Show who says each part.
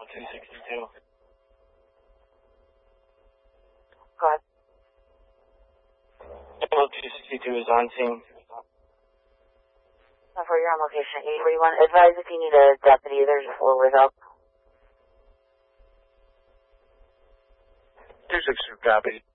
Speaker 1: 262.
Speaker 2: Go ahead.
Speaker 1: Level 262 is on scene.
Speaker 2: For your on location 841, advise if you need a deputy, there's a full rig up.
Speaker 1: 262 copy.